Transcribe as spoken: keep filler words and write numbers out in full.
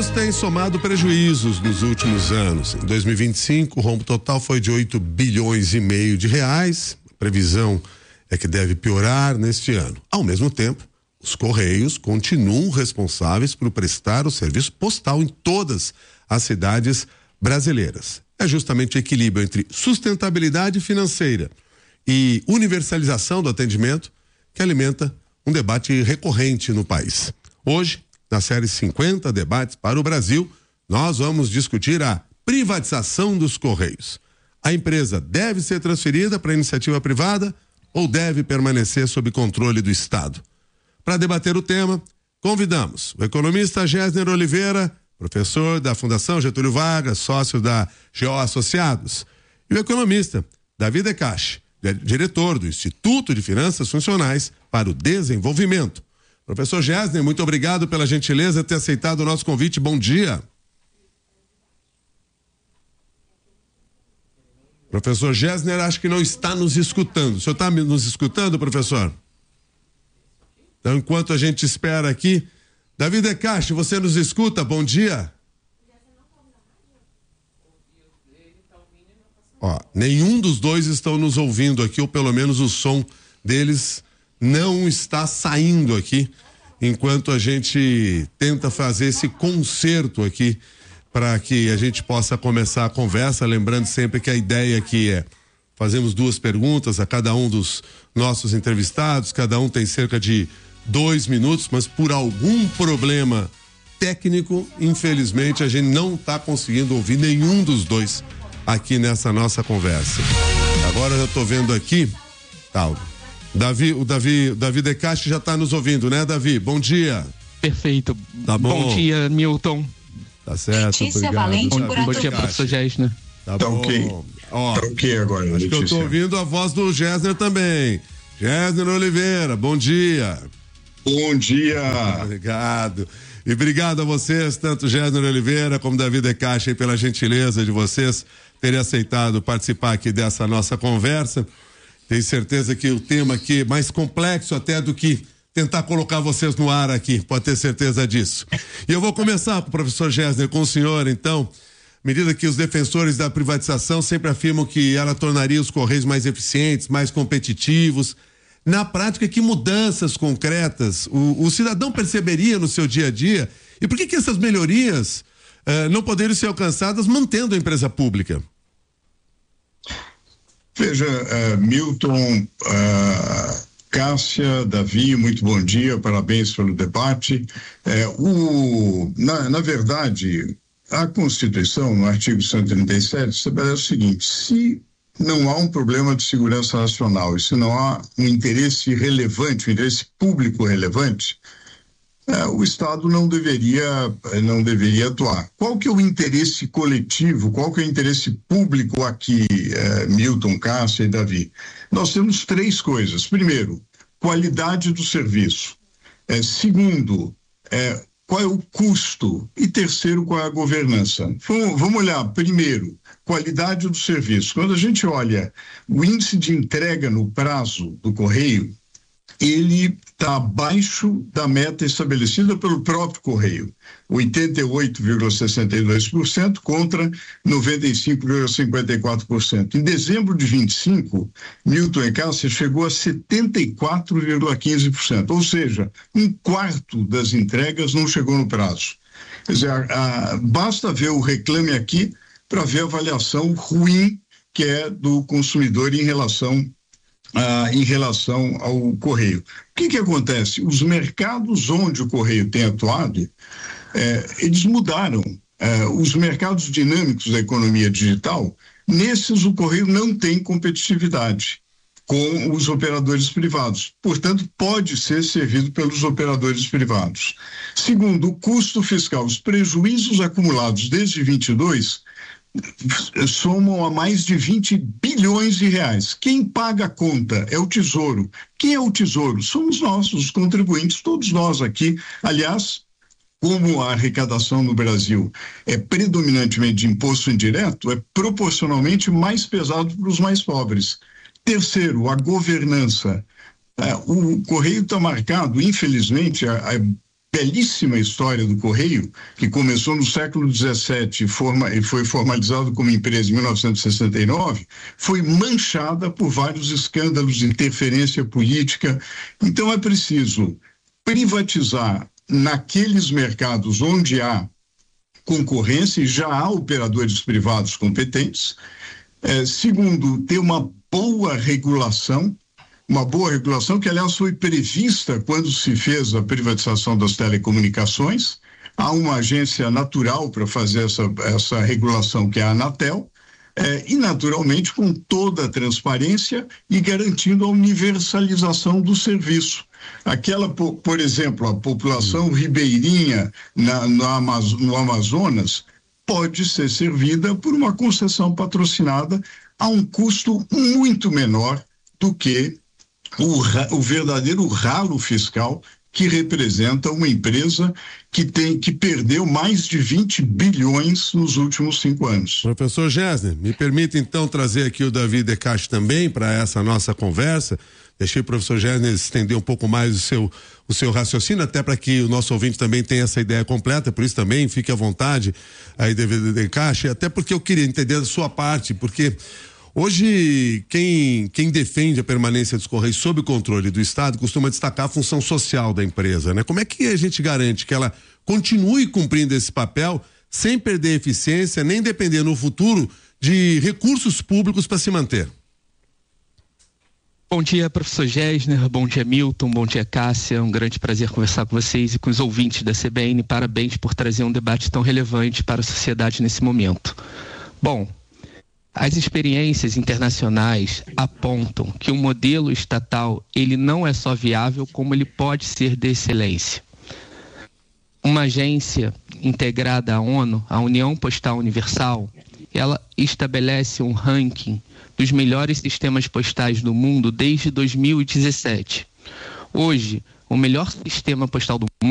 Correios tem somado prejuízos nos últimos anos. Em dois mil e vinte e cinco, o rombo total foi de oito bilhões e meio de reais. A previsão é que deve piorar neste ano. Ao mesmo tempo, os Correios continuam responsáveis por prestar o serviço postal em todas as cidades brasileiras. É justamente o equilíbrio entre sustentabilidade financeira e universalização do atendimento que alimenta um debate recorrente no país. Hoje, na série cinquenta Debates para o Brasil, nós vamos discutir a privatização dos Correios. A empresa deve ser transferida para a iniciativa privada ou deve permanecer sob controle do Estado? Para debater o tema, convidamos o economista Gessner Oliveira, professor da Fundação Getúlio Vargas, sócio da G O Associados, e o economista Davi Decache, diretor do Instituto de Finanças Funcionais para o Desenvolvimento. Professor Gessner, muito obrigado pela gentileza de ter aceitado o nosso convite. Bom dia. Professor Gessner, acho que não está nos escutando. O senhor está nos escutando, professor? Então, enquanto a gente espera aqui, Davi Decache, você nos escuta? Bom dia. Ó, nenhum dos dois estão nos ouvindo aqui, ou pelo menos o som deles não está saindo aqui, enquanto a gente tenta fazer esse concerto aqui para que a gente possa começar a conversa, lembrando sempre que a ideia aqui é fazemos duas perguntas a cada um dos nossos entrevistados, cada um tem cerca de dois minutos, mas por algum problema técnico, infelizmente, a gente não está conseguindo ouvir nenhum dos dois aqui nessa nossa conversa. Agora eu estou vendo aqui, tal. Davi, o Davi, o Davi Decache já está nos ouvindo, né, Davi? Bom dia. Perfeito. Tá bom. Bom dia, Milton. Tá certo. Letícia Valente, bom, bom dia, professor Gessner. Tá, tá bom. ok. Ó, tá ok agora, acho Letícia. que eu estou ouvindo a voz do Gessner também. Gessner Oliveira, bom dia. Bom dia. Obrigado. E obrigado a vocês, tanto Gessner Oliveira como Davi Decache, pela gentileza de vocês terem aceitado participar aqui dessa nossa conversa. Tenho certeza que o tema aqui é mais complexo até do que tentar colocar vocês no ar aqui, pode ter certeza disso. E eu vou começar com o professor Gessner, com o senhor, então, à medida que os defensores da privatização sempre afirmam que ela tornaria os Correios mais eficientes, mais competitivos. Na prática, que mudanças concretas o, o cidadão perceberia no seu dia a dia? E por que que essas melhorias eh, não poderiam ser alcançadas mantendo a empresa pública? Veja, uh, Milton, uh, Cássia, Davi, muito bom dia, parabéns pelo debate. Uh, o, na, na verdade, a Constituição, no artigo cento e trinta e sete, estabelece o seguinte: se não há um problema de segurança nacional e se não há um interesse relevante, um interesse público relevante, é, o Estado não deveria, não deveria atuar. Qual que é o interesse coletivo, qual que é o interesse público aqui, é, Milton, Cássia e Davi? Nós temos três coisas. Primeiro, qualidade do serviço. É, segundo, é, qual é o custo? E terceiro, qual é a governança? Vamos, vamos olhar, primeiro, qualidade do serviço. Quando a gente olha o índice de entrega no prazo do Correio, ele está abaixo da meta estabelecida pelo próprio Correio, oitenta e oito vírgula sessenta e dois por cento contra noventa e cinco vírgula cinquenta e quatro por cento. Em dezembro de vinte e cinco, Milton e Cássia chegou a setenta e quatro vírgula quinze por cento, ou seja, um quarto das entregas não chegou no prazo. Quer dizer, a, a, basta ver o Reclame Aqui para ver a avaliação ruim que é do consumidor em relação Ah, em relação ao Correio. O que que acontece? Os mercados onde o Correio tem atuado, eh, eles mudaram. Eh, os mercados dinâmicos da economia digital, nesses o Correio não tem competitividade com os operadores privados. Portanto, pode ser servido pelos operadores privados. Segundo, o custo fiscal, os prejuízos acumulados desde vinte e dois somam a mais de vinte bilhões de reais. Quem paga a conta é o Tesouro. Quem é o Tesouro? Somos nós, os contribuintes, todos nós aqui. Aliás, como a arrecadação no Brasil é predominantemente de imposto indireto, é proporcionalmente mais pesado para os mais pobres. Terceiro, a governança. É, o Correio está marcado, infelizmente, a, a belíssima história do Correio, que começou no século dezessete e, forma, e foi formalizado como empresa em mil novecentos e sessenta e nove, foi manchada por vários escândalos de interferência política. Então é preciso privatizar naqueles mercados onde há concorrência e já há operadores privados competentes. É, segundo, ter uma boa regulação, uma boa regulação que, aliás, foi prevista quando se fez a privatização das telecomunicações. Há uma agência natural para fazer essa, essa regulação, que é a Anatel, é, e, naturalmente, com toda a transparência e garantindo a universalização do serviço. Aquela, por, por exemplo, a população ribeirinha na, no, Amaz- no Amazonas pode ser servida por uma concessão patrocinada a um custo muito menor do que o, o verdadeiro ralo fiscal que representa uma empresa que tem que perdeu mais de vinte bilhões nos últimos cinco anos. Professor Gessner, me permite então trazer aqui o Davi Decastro também para essa nossa conversa. Deixei o professor Gessner estender um pouco mais o seu, o seu raciocínio, até para que o nosso ouvinte também tenha essa ideia completa, por isso também fique à vontade aí, Davi Decastro, até porque eu queria entender da sua parte, porque hoje, quem, quem defende a permanência dos Correios sob o controle do Estado costuma destacar a função social da empresa, né? Como é que a gente garante que ela continue cumprindo esse papel sem perder eficiência, nem depender no futuro de recursos públicos para se manter? Bom dia, professor Gessner, bom dia, Milton, bom dia, Cássia, um grande prazer conversar com vocês e com os ouvintes da C B N, parabéns por trazer um debate tão relevante para a sociedade nesse momento. Bom, as experiências internacionais apontam que o modelo estatal, ele não é só viável, como ele pode ser de excelência. Uma agência integrada à ONU, a União Postal Universal, ela estabelece um ranking dos melhores sistemas postais do mundo desde dois mil e dezessete. Hoje, o melhor sistema postal do mundo